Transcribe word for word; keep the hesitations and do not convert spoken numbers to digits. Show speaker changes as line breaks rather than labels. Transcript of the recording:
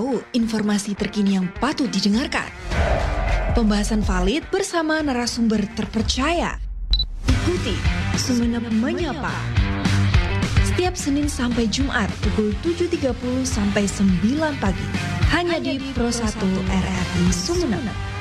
tahu informasi terkini yang patut didengarkan. Pembahasan valid bersama narasumber terpercaya. Ikuti Sumeneb Menyapa. Setiap Senin sampai Jumat pukul tujuh tiga puluh sampai sembilan pagi. Hanya di Pro satu R R I Sumeneb.